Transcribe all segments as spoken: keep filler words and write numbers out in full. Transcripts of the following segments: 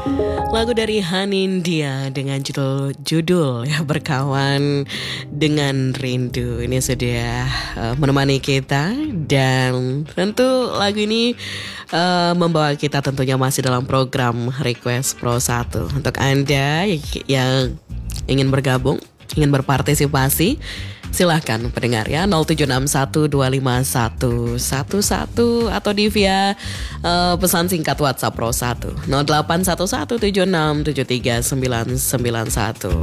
Lagu dari Hanindia dengan judul judul ya Berkawan dengan Rindu. Ini sudah uh, menemani kita dan tentu lagu ini uh, membawa kita tentunya masih dalam program Request Pro satu. Untuk Anda yang ingin bergabung, ingin berpartisipasi, silahkan pendengar ya nol tujuh enam satu dua lima satu satu satu atau di via uh, pesan singkat WhatsApp Pro satu nol delapan satu satu tujuh enam tujuh tiga sembilan sembilan satu.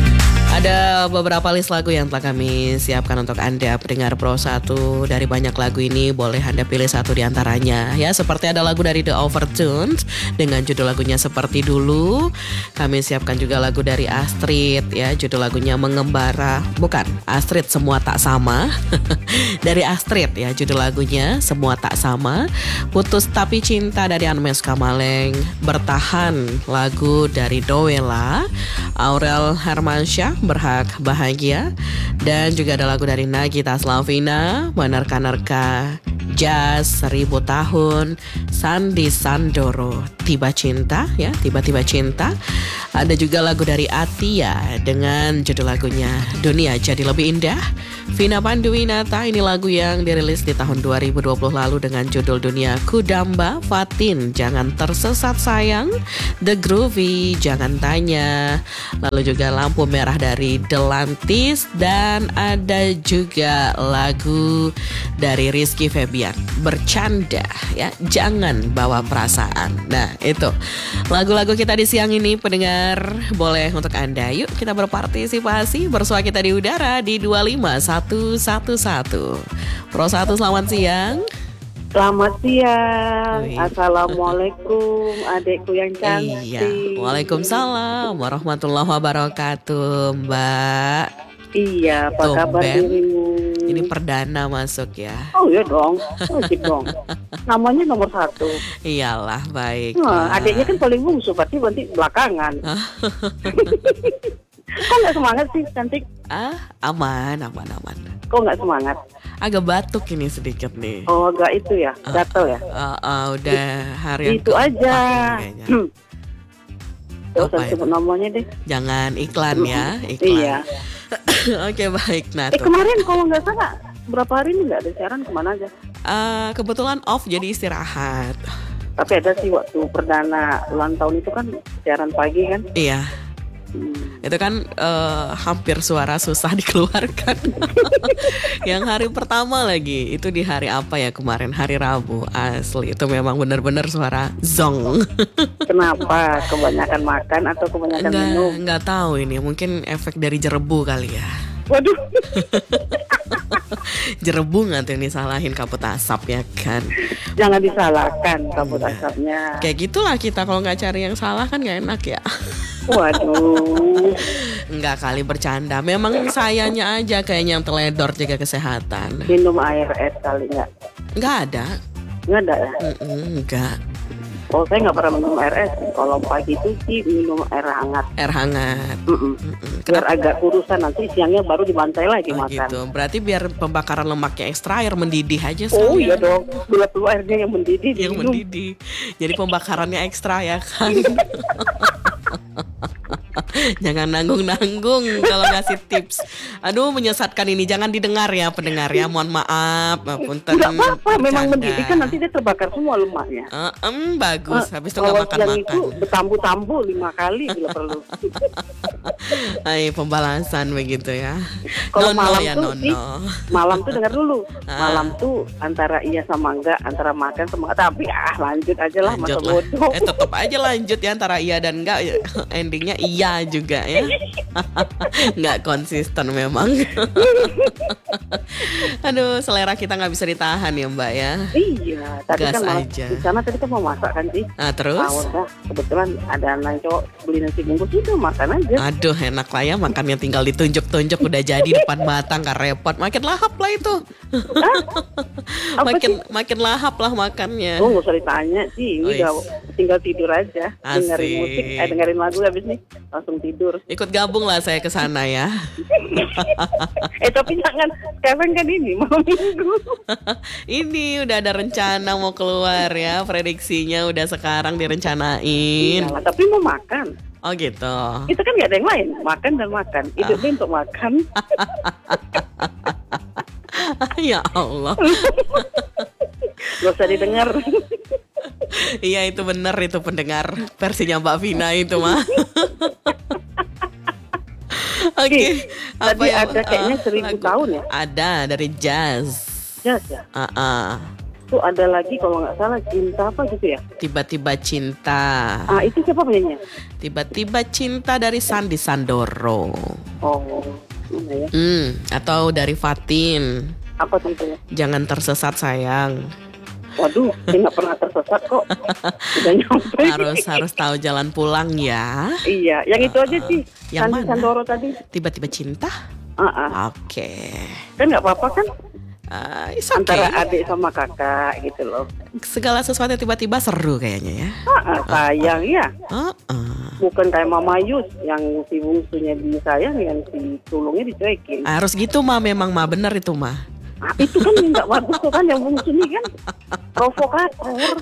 Ada beberapa list lagu yang telah kami siapkan untuk Anda pendengar Pro satu. Dari banyak lagu ini boleh Anda pilih satu di antaranya ya. Seperti ada lagu dari The Overtones dengan judul lagunya Seperti Dulu. Kami siapkan juga lagu dari Astrid ya, judul lagunya Mengembara. Bukan, Astrid Semua Tak Sama. Dari Astrid ya, judul lagunya Semua Tak Sama. Putus Tapi Cinta dari Anmes Kamaleng. Bertahan lagu dari Doela. Aurel Hermansyah Berhak Bahagia. Dan juga ada lagu dari Nagita Slavina, Menerka-nerka, Jazz Seribu Tahun, Sandi Sandoro, Tiba Cinta ya, Tiba-tiba Cinta. Ada juga lagu dari Atia dengan judul lagunya Dunia Jadi Lebih Indah. Vina Panduwinata, ini lagu yang dirilis di tahun dua ribu dua puluh lalu dengan judul Dunia Kudamba. Fatin, Jangan Tersesat Sayang. The Groovy, Jangan Tanya. Lalu juga Lampu Merah dari Delantis. Dan ada juga lagu dari Rizky Febian, Bercanda ya, Jangan Bawa Perasaan. Nah itu lagu-lagu kita di siang ini pendengar, boleh untuk Anda. Yuk kita berpartisipasi, bersua kita di udara di dua lima satu satu satu. Pro satu, selamat siang. Selamat siang. Wih. Assalamualaikum adikku yang cantik. Iya, waalaikumsalam warahmatullahi wabarakatuh, Mbak. Iya, apa kabar Tumben. dirimu? Ini perdana masuk ya. Oh iya dong, wajib dong. Namanya nomor satu. Iyalah, baik. Nah, adiknya kan paling bungsu, berarti nanti belakangan. Kok nggak semangat sih, cantik? Ah, aman, aman, aman. Kok nggak semangat? Agak batuk ini sedikit nih. Oh, agak itu ya, gatel ya. Uh, uh, udah hari yang Itu aja. keempat ini kayaknya. Gak Apa usah itu? sebut namanya deh. Jangan iklan ya, iklan. Iya. Oke, baik. Nah, Eh tuh. kemarin kalau nggak salah berapa hari ini nggak ada siaran, kemana aja? Uh, kebetulan off jadi istirahat. Tapi ada sih waktu perdana ulang tahun itu kan siaran pagi kan. Iya. Hmm. Itu kan uh, hampir suara susah dikeluarkan. Yang hari pertama lagi, itu di hari apa ya kemarin? Hari Rabu. Asli, itu memang benar-benar suara zong. Kenapa? Kebanyakan makan atau kebanyakan Enggak, minum? enggak tahu ini. Mungkin efek dari jerebu kali ya. Waduh. Jerebu nggak tuh yang disalahin, kabut asap ya kan. Jangan disalahkan kabut Iya. asapnya. Kayak gitulah kita kalau nggak cari yang salah kan nggak enak ya. Waduh. Enggak kali, bercanda. Memang sayanya aja kayaknya yang teledor jaga kesehatan. Minum air es kali nggak? Nggak ada. Nggak ada ya? Mm-mm, enggak. Oh saya nggak pernah minum air es. Kalau pagi itu sih minum air hangat. Air hangat. Mm-mm. Mm-mm. Biar Kenapa? agak kurusan, nanti siangnya baru dibantai lagi Oh, makan. gitu. Berarti biar pembakaran lemaknya ekstra, air mendidih aja Oh sekalian. iya dong, gula-gula airnya yang mendidih Yang diminum. mendidih. Jadi pembakarannya ekstra ya kan. Jangan nanggung-nanggung kalau ngasih tips. Aduh, menyesatkan ini. Jangan didengar ya pendengar ya. Mohon maaf. Punten. Nggak apa-apa, memang Bercanda. mendidih kan nanti dia terbakar semua lemaknya. Eh, em, bagus. Habis itu nggak Kalau siang makan-makan. itu bertambu-tambu lima kali bila perlu. Ay, pembalasan begitu ya. Kalau Nono malam ya tuh, nono. ih, malam tuh dengar dulu. Ah. Malam tuh antara iya sama enggak, antara makan sama enggak. Tapi ah lanjut aja lah, masa Lanjut lah. bodoh. Eh tetap aja lanjut ya, antara iya dan enggak. Endingnya iya juga ya. Nggak konsisten memang. Aduh, selera kita nggak bisa ditahan ya Mbak ya. Iya, tadi Gas kan malah aja. di sana tadi kan mau masak kan sih. Nah terus, Ah, udah, kebetulan ada anak cowok beli nasi bungkus itu makan aja. aduh enak lah ya, makannya tinggal ditunjuk-tunjuk udah jadi depan matang, gak repot. Makin lahap lah itu. Apa makin sih? makin lahap lah makannya. Oh nggak usah ditanya sih, ini Wis. udah tinggal tidur aja, Asik. dengerin musik, eh, dengerin lagu habis nih langsung tidur. Ikut gabung lah saya ke sana ya. eh tapi jangan, sekarang kan ini malam minggu. Ini udah ada rencana mau keluar ya, prediksinya udah sekarang direncanain. Iyalah, tapi mau makan. Oh gitu. Itu kan gak ada yang lain, makan dan makan. Hidupnya Ah. untuk makan. Ya Allah. Gak usah didengar. Iya itu bener itu pendengar versinya Mbak Vina itu mah. Oke. Tadi yang- ada kayaknya ah, seribu lagu? tahun ya. Ada dari jazz. Jazz ya. Ah, ah. Tuh ada lagi kalau nggak salah cinta apa gitu ya. Tiba-tiba cinta. Ah itu siapa penyanyinya? Tiba-tiba cinta dari Sandi Sandoro. Oh, mana ya? Hmm, atau dari Fatin. Apa tuh itu ya? Jangan tersesat sayang. Waduh, saya nggak pernah tersesat kok. Udah nyampe. Harus harus tahu jalan pulang ya. Iya, yang itu aja sih. Yang Sandi mana? Sandoro tadi. Tiba-tiba cinta. Ah, ah. Oke. Kan nggak apa-apa kan? Ah, it's okay. Antara adik sama kakak gitu loh. Segala sesuatu tiba-tiba seru kayaknya ya. Ah, ah, sayang ya. Ah, ah. Bukan kayak Mama Yus yang si bungsunya disayang, yang si sulungnya dicuekin. Harus gitu mah, memang mah bener itu mah. Ah, itu kan yang nggak bagus tuh kan, yang bungsu ini kan provokator.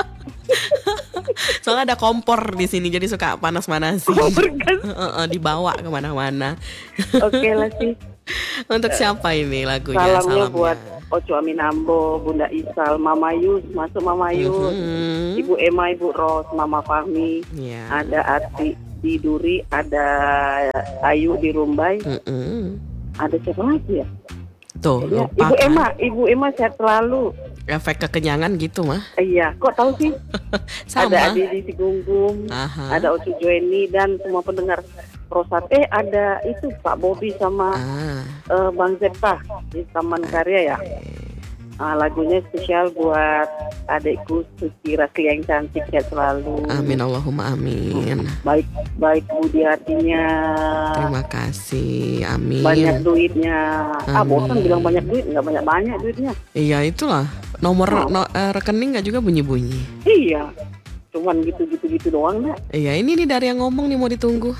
Soalnya ada kompor di sini jadi suka panas-panasin. Kompor kan? Heeh, dibawa kemana-mana. Oke lah sih. Untuk siapa ini lagunya? Salamnya buat Oco Aminambo, Bunda Isal, Mama Yus, masuk Mama Yus, Mhm. Ibu Emma, Ibu Ros, Mama Fahmi, Ya. ada Ati di Duri, ada Ayu di Rumbai, Mm-mm. ada siapa lagi ya? Tuh, Ya, lupa Ibu kan? Emma, Ibu Emma sehat selalu. Efek kekenyangan gitu mah. Eh, Iya, kok tahu sih? Sama. Ada Adi di Sigunggum, Aha. ada Ocu Joeni dan semua pendengar Rosat. Eh ada itu Pak Bobi sama Ah. eh, Bang Zepta di Taman Karya ya. Ah, lagunya spesial buat adikku Suci Rasli yang cantik, sehat selalu. Amin Allahumma amin. Baik baik budi hatinya, Terima kasih. Amin. banyak duitnya. Ah Amin. bosan bilang banyak duit, nggak banyak banyak duitnya. Iya itulah. Nomor Oh. no- eh, rekening nggak juga bunyi-bunyi. Iya, cuman gitu gitu gitu doang dah. Iya ini nih dari yang ngomong nih mau ditunggu.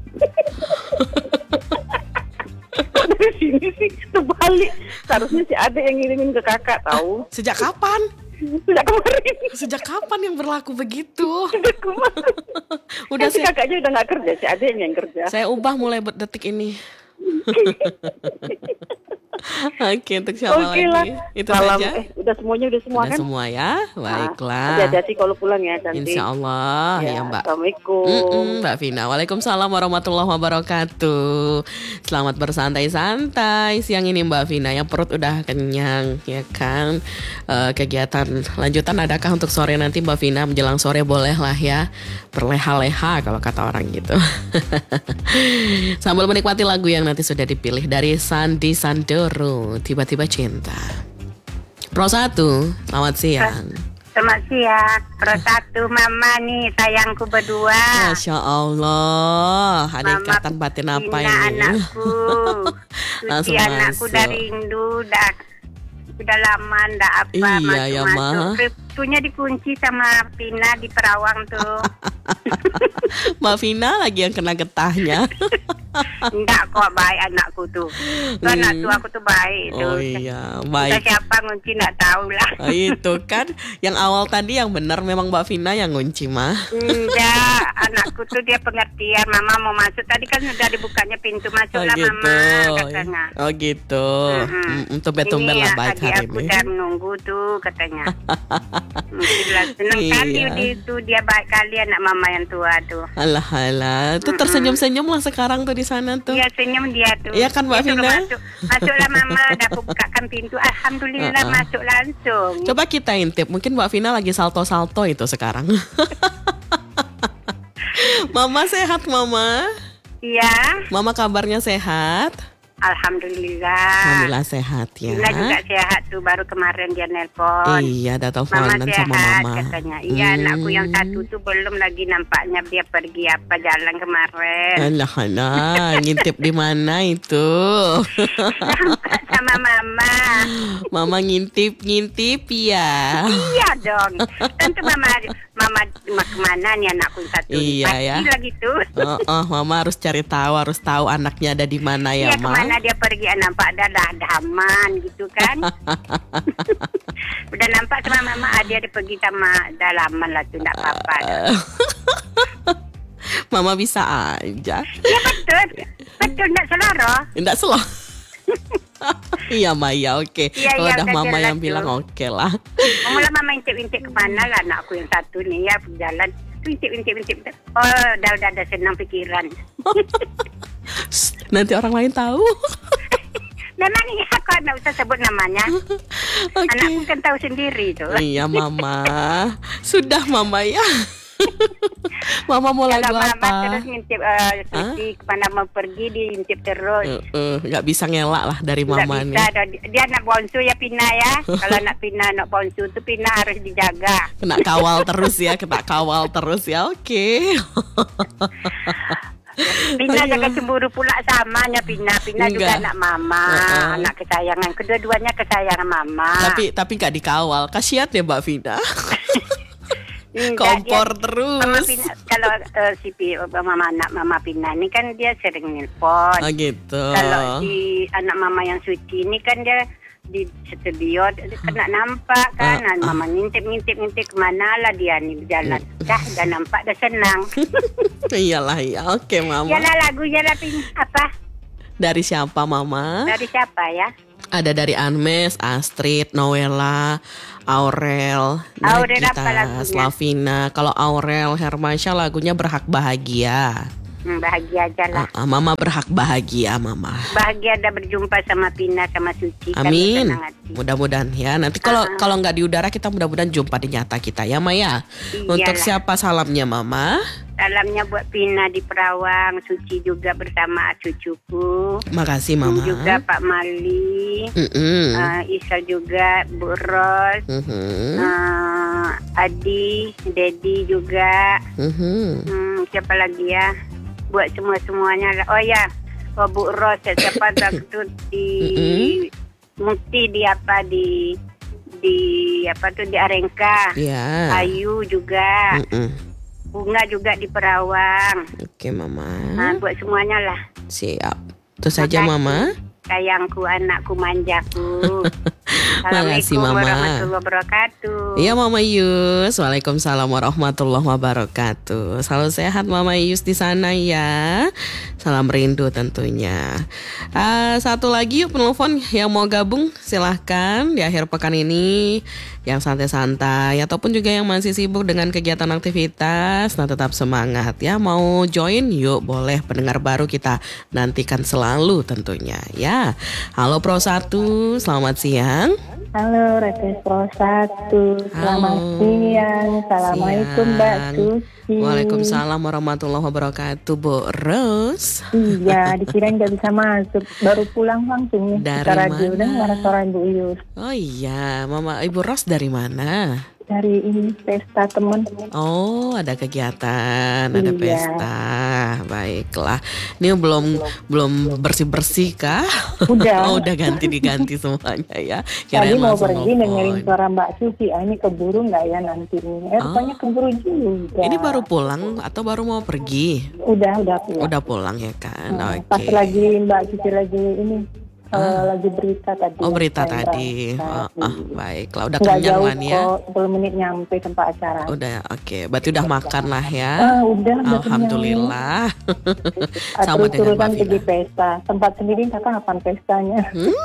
Dari sini sih terbalik. Seharusnya si Ade yang ngirimin ke kakak tahu. Sejak kapan? Sejak kemarin. Sejak kapan yang berlaku begitu? Sejak kemarin. Udah Kan si sih. kakaknya udah nggak kerja, si Ade yang kerja. Saya ubah mulai ber- detik ini. Oke, untuk siapa Oke lah. lagi? Itu Salam, saja. eh, udah semuanya udah semua Udah kan? semua ya. Baiklah. Ah, hati-hati kalau pulang ya cantik. Insya Allah ya, Mbak. Assalamualaikum. Mm-mm, Mbak Vina. Waalaikumsalam warahmatullahi wabarakatuh. Selamat bersantai-santai siang ini Mbak Vina. Yang perut udah kenyang ya kan. Eh, kegiatan lanjutan adakah untuk sore nanti Mbak Vina? Menjelang sore boleh lah ya berleha-leha kalau kata orang gitu. Sambil menikmati lagu yang nanti sudah dipilih dari Sandi Sandoro, Tiba-tiba Cinta. Pro satu, selamat siang. Selamat siang, Pro satu Mama nih sayangku berdua. Masya Allah, ada Mama ikatan batin apa Vina ini? anakku, Langsung Suci anakku masuk. dari Indu, dah udah lama ndak apa Iya, ya, Ma. masuk-masuk. Pintunya dikunci sama Pina di Perawang tuh. Mbak Vina lagi yang kena getahnya. Enggak kok, baik anakku tuh. Tuh anak tuh aku tuh baik tuh. Oh iya, Entah baik. siapa ngunci nggak tahu lah. Oh, itu kan yang awal tadi yang benar memang Mbak Vina yang ngunci mah. Enggak, anakku tuh dia pengertian. Mama mau masuk tadi kan udah dibukanya pintu, Oh masuklah gitu. Mama katanya. Oh gitu. Mm-mm. Mm, Tumben-tumben Ini lah ya, baik adik hari aku ini. udah menunggu tuh katanya. Alhamdulillah, seneng kali Iya. dia tuh, dia baik kali anak mama yang tua tuh. Alah alah, tuh tersenyum-senyum lah sekarang tuh di sana tuh. Dia senyum dia tuh. Iya kan, Mbak Dia suruh Vina? Masuk. Masuklah mama, udah aku bukakan pintu. Alhamdulillah Uh-uh. masuk langsung. Coba kita intip, mungkin Mbak Vina lagi salto-salto itu sekarang. Mama sehat Mama? Iya, Mama kabarnya sehat? alhamdulillah. Alhamdulillah sehat ya. Vina juga sehat tuh, baru kemarin dia nelpon. Iya, ada Mama teleponan sehat sama Mama. katanya. Iya, Hmm. anakku yang satu tuh belum lagi nampaknya dia pergi apa jalan kemarin. Alah, alah, ngintip di mana itu? Sama mama. Mama ngintip-ngintip ya. Iya dong. Tentu mama Mama mama kemana nih anakku yang satu? Iya, Pasti ya. lah gitu. Oh, oh, Mama harus cari tahu, harus tahu anaknya ada di mana ya, Iya, Ma. kemana dia pergi, ah, nampak dah dah dah aman gitu kan. Udah nampak sama mama, ah, dia ada pergi sama dalaman lah tuh, enggak apa-apa dah. Mama bisa aja. Iya betul. Betul enggak selara. Enggak slow. Iya, Ma, ya oke. Iya, Kalau iya, udah udah Mama jelas yang tuh. bilang oke lah. Mula mama intip-intip kemana lah anakku yang satu nih ya berjalan. Intip-intip-intip. Oh, dah udah ada senang pikiran. Nanti orang lain tahu. Memang ya, aku nggak usah sebut namanya. Oke. Anakku kan tahu sendiri tuh. Iya, Mama. Sudah, Mama ya. Mama mau lagu Kalau mama apa? terus ngintip uh, Suci kemana mau pergi diintip terus. Uh, uh, Gak bisa ngelak lah dari Nggak Mama bisa, nih. dah. Dia anak bonsu ya Pina ya. Kalau anak Pina anak bonsu tuh Pina harus dijaga. Kena kawal terus ya, kena kawal terus ya. Oke. Pina Ayolah. jangan cemburu pula samanya Pina. Pina juga Enggak. anak mama, Uh-uh. anak kesayangan. Kedua-duanya kesayangan mama. Tapi tapi gak dikawal. Kasihan ya Mbak Vina. Enggak, Kompor dia- Mama terus. Pina, kalau uh, si Pi- mama anak mama Pina ini kan dia sering nelpon. Oh gitu. Kalau si anak mama yang suci ini kan dia di studio kena nampak kan, Ah, uh, mama ngintip ngintip ngintip kemana lah dia nih berjalan. Dah dah nampak dah senang. Iyalah ya. Oke, Mama. Yalah lagunya lah Pin, apa? Dari siapa, Mama? Dari siapa ya? Ada dari Anmes, Astrid, Noella, Aurel, Aurel Nagita, apa lagunya? Slavina. Kalau Aurel Hermansyah lagunya Berhak Bahagia. Hmm, bahagia aja lah. Ah, ah, Mama berhak bahagia, Mama. Bahagia dah berjumpa sama Pina sama Suci. kan, Amin. senang hati. Mudah-mudahan ya. Nanti kalau Ah. kalau nggak di udara kita mudah-mudahan jumpa di nyata kita ya, Maya. Untuk Iyalah. siapa salamnya, Mama? Salamnya buat Pina di Perawang, Suci juga bersama cucuku. Makasih, Mama. Juga Pak Mali, Mm-mm. uh, Isa juga, Bu Ros, Mhm. uh, Adi, Dedi juga. Mhm. Hmm, siapa lagi ya? Buat semua-semuanya lah. Oh ya, oh, Bu Ros, ya, siapa waktu di Mukti di apa di di apa tuh di Arengka. Ya. Ayu juga, Mm-mm. Bunga juga di Perawang. Oke, Mama. Nah, buat semuanya lah. Siap. Itu saja, Makasih. Mama. Sayangku, anakku, manjaku. Makasih, Assalamualaikum Mama. warahmatullahi wabarakatuh. Iya, Mama Yus. Waalaikumsalam warahmatullahi wabarakatuh. Selalu sehat Mama Yus di sana ya. Salam rindu tentunya. Ah, satu lagi yuk penelpon yang mau gabung silahkan di akhir pekan ini. Yang santai-santai ataupun juga yang masih sibuk dengan kegiatan aktivitas. Nah, tetap semangat ya. Mau join yuk boleh, pendengar baru kita nantikan selalu tentunya ya. Halo Pro satu, selamat siang. Halo, Retes Pro satu. Selamat Halo. siang. Assalamualaikum, Mbak Siang. Suci. Waalaikumsalam warahmatullahi wabarakatuh, Bu Ros. Iya, dikirain nggak bisa masuk. Baru pulang langsung nih. Dari Kita radio mana? dengar suara Ibu Yus. Oh iya, Mama Ibu Ros dari mana? Dari ini pesta temen. Oh, ada kegiatan, ada Iya. pesta. Baiklah. Ini belum belum bersih-bersih kah? Udah. Oh, udah ganti diganti semuanya ya. Tadi Kirain mau langsung pergi nelfon. dengerin suara Mbak Suci. Ah, ini keburu nggak ya nanti ini? Eh, Oh. rupanya keburu juga. Ini baru pulang atau baru mau pergi? Udah, udah pulang. Udah pulang ya kan? Nah, Oke. Pas lagi Mbak Suci lagi ini. eh, lagi berita tadi. Oh, berita Saya tadi. Oh, berangkat. oh, baiklah. Udah Nggak kenyang jauh lah nih ya. kok, sepuluh menit nyampe tempat acara. Udah, oke. Berarti udah makan lah ya. Ah, udah, udah Alhamdulillah. kenyang. Sama dengan Terus-terusan Mbak pergi Vina. pesta. Tempat sendiri kakak kapan pestanya?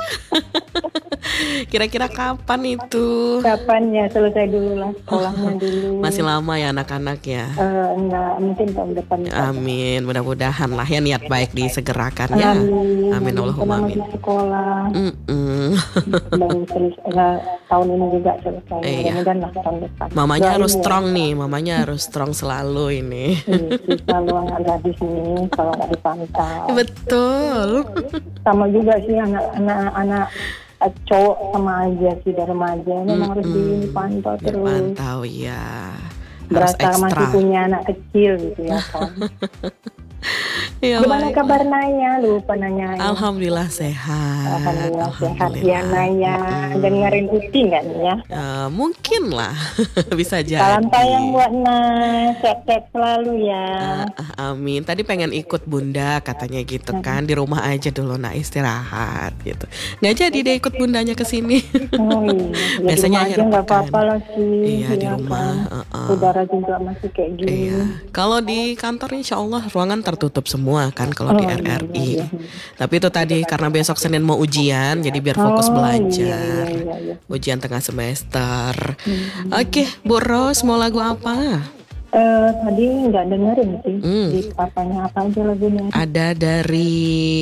Kira-kira kapan itu? Kapan ya, selesai dulu lah sekolahnya dulu. Masih lama ya anak-anak ya. Eh, enggak, mungkin tahun depan. Amin, mudah-mudahan lah ya niat baik disegerakan ya. Amin. Amin Allahumma Karena amin. masih sekolah Mm-mm. dan terus enggak, tahun ini juga selesai. Iya. Mudah-mudahan lah tahun depan. Mamanya Doain harus ya. strong nih, mamanya harus strong selalu ini. Iya, sih, selalu anak gadis ini kalau nggak dipantau. Betul. Sama juga sih anak-anak cowok sama aja sih dari remaja memang harus Mm-mm. dipantau terus. Dipantau ya. Harus Berasa masih ekstra. punya anak kecil gitu ya kan. Ya, Gimana baik. kabar Naya? Lupa nanya. Alhamdulillah sehat. Alhamdulillah sehat ya Alhamdulillah. Naya. Dengerin Uti nggak nih ya? Eh, mungkin lah. Bisa jadi. Salam sayang buat Naya. Sehat-sehat selalu ya. Ah, amin. Tadi pengen ikut bunda katanya gitu kan. Di rumah aja dulu nak istirahat gitu. Nggak jadi deh ikut bundanya ke sini. Oh iya. Biasanya Biasanya akhir aja nggak pekan. apa-apa lah sih. Iya, di ya rumah, kan? uh-uh. Udara juga masih kayak gini. Iya. Kalau di kantor insya Allah ruangan tertutup semua kan kalau di Oh, R R I. iya, iya. Tapi itu tadi karena besok Senin mau ujian, jadi biar fokus Oh, belajar. iya, iya, iya. Ujian tengah semester. Oke, Bu Ros mau lagu apa? Eh, tadi nggak dengerin sih. Hmm. Di papanya apa aja lagunya? Ada dari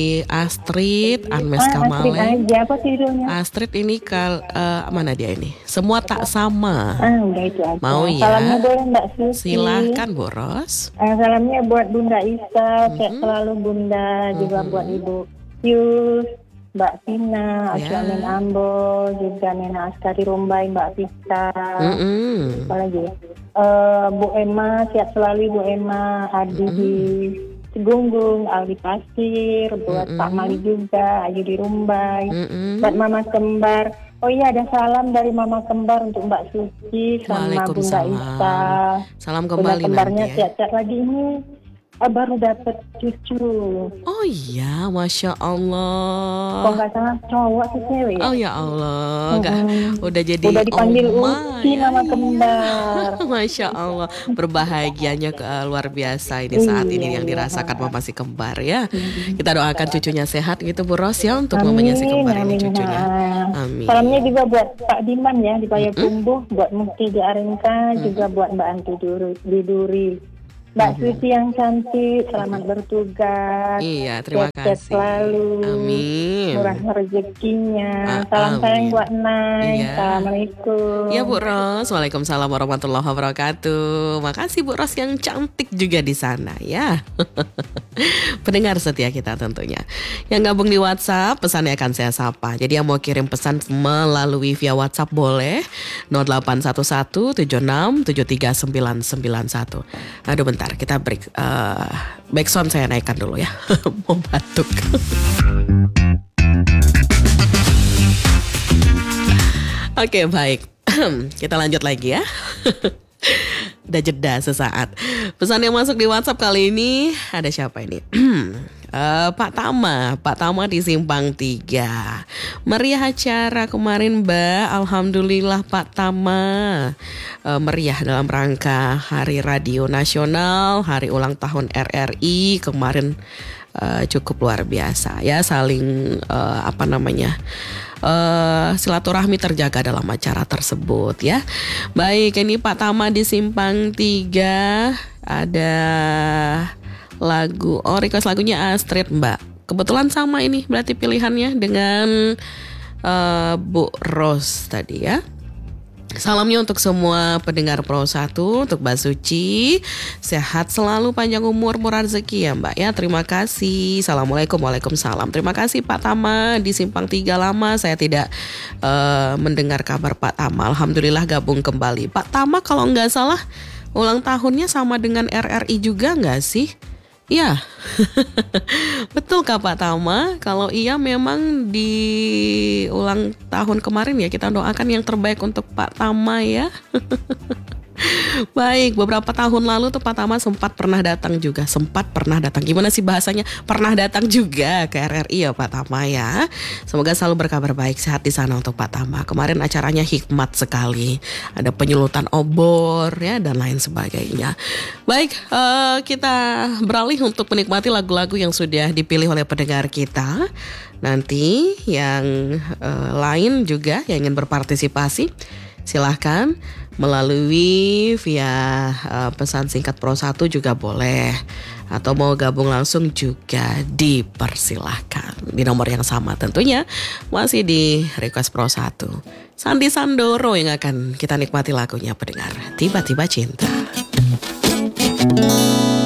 Astrid, Anmes Ah, Astrid Kamale. aja. Apa judulnya? Astrid ini kal eh, mana dia ini? Semua tak sama. Ah, udah itu aja. Mau ya? Salamnya boleh Mbak Susi. Silahkan Bu Ros. Eh, salamnya buat Bunda Isa, Mm-hmm. sehat selalu Bunda, juga buat Ibu Yus, Mbak Tina, Ya. Amin Ambo, juga Nena Askari Rumbai, Mbak Vita, Mm-mm. apa lagi ya? Eh, Bu Emma, sehat selalu Bu Emma, Adi di Cigunggung, Aldi Pasir, buat Pak Mali juga, Ayu di Rumbai, Mm-mm. buat Mama Kembar. Oh iya, ada salam dari Mama Kembar untuk Mbak Suci sama Bunda Waalaikumsalam. Isa. Salam Bunda kembali Kembarnya nanti ya. sehat-sehat lagi ini. eh, baru dapat cucu. Oh iya, Masya Kok Allah. nggak salah cowok sih cewek ya? Oh ya Allah, nggak Mm-mm. udah jadi Udah dipanggil oma Uci ya. nama kembar. Masya Allah, berbahagianya ke, luar biasa ini saat ini Iya, yang iya. dirasakan mama si kembar ya. Kita doakan cucunya sehat gitu Bu Ros ya untuk mamanya si kembar ini cucunya. ha. Amin. Salamnya juga buat Pak Diman ya di Payakumbuh, buat Mufti di Arengka, juga buat Mbak Anti Duri, di Duri. Mbak Suci yang cantik, selamat bertugas. Iya, terima Sehat-sehat kasih. selalu. Amin. Murah rezekinya. Ah, Salam sayang amin. buat Nay. Iya. Assalamualaikum. Ya Bu Ros, Waalaikumsalam warahmatullahi wabarakatuh. Makasih Bu Ros yang cantik juga di sana ya. Pendengar setia kita tentunya. Yang gabung di WhatsApp, pesannya akan saya sapa. Jadi yang mau kirim pesan melalui via WhatsApp boleh nol delapan satu satu tujuh enam tujuh tiga sembilan sembilan satu. Aduh bentar, kita break. Uh, back sound saya naikkan dulu ya. Mau batuk. Oke baik, kita lanjut lagi ya. Udah jeda sesaat. Pesan yang masuk di WhatsApp kali ini ada siapa ini? Eh, Pak Tama, Pak Tama di Simpang tiga. Meriah acara kemarin Mbak. Alhamdulillah Pak Tama. Eh, meriah dalam rangka Hari Radio Nasional, Hari Ulang Tahun R R I kemarin. Uh, cukup luar biasa ya, saling uh, apa namanya uh, silaturahmi terjaga dalam acara tersebut ya. Baik, ini Pak Tama di Simpang tiga ada lagu, oh request lagunya Astrid Mbak. Kebetulan sama ini berarti pilihannya dengan uh, Bu Ros tadi ya. Salamnya untuk semua pendengar Pro satu, untuk Mbak Suci, sehat selalu, panjang umur, murah rezeki ya Mbak ya. Terima kasih. Assalamualaikum, waalaikumsalam. Terima kasih Pak Tama di Simpang tiga, lama saya tidak uh, mendengar kabar Pak Tama. Alhamdulillah gabung kembali. Pak Tama kalau nggak salah ulang tahunnya sama dengan R R I juga nggak sih? Iya, betul Kak Pak Tama. Kalau iya memang di ulang tahun kemarin ya, kita doakan yang terbaik untuk Pak Tama ya. Baik, beberapa tahun lalu tuh Pak Tama sempat pernah datang juga, sempat pernah datang. Gimana sih bahasanya? Pernah datang juga ke R R I ya Pak Tama ya. Semoga selalu berkabar baik, sehat di sana untuk Pak Tama. Kemarin acaranya hikmat sekali, ada penyulutan obor ya dan lain sebagainya. Baik, uh, kita beralih untuk menikmati lagu-lagu yang sudah dipilih oleh pendengar kita. Nanti yang uh, lain juga yang ingin berpartisipasi, silahkan melalui via uh, pesan singkat Pro satu juga boleh, atau mau gabung langsung juga dipersilahkan di nomor yang sama tentunya, masih di request Pro satu. Sandi Sandoro yang akan kita nikmati lagunya pendengar, Tiba-tiba Cinta.